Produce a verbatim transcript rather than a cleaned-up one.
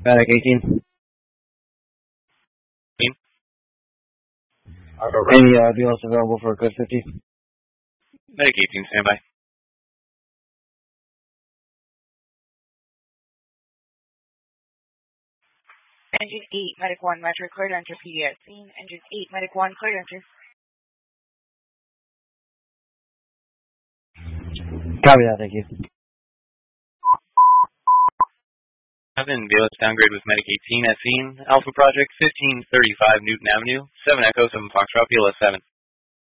Medic eighteen. Any uh, B L S available for code fifty? Medic eighteen, standby. Engine eight, Medic one, Metro, cleared enter, P D at scene. Engine eight, Medic one, cleared enter. Copy that, thank you. seven, B L S downgrade with Medic eighteen at scene. Alpha Project, fifteen thirty-five Newton Avenue. seven Echo, seven Foxtrot, B L S seven.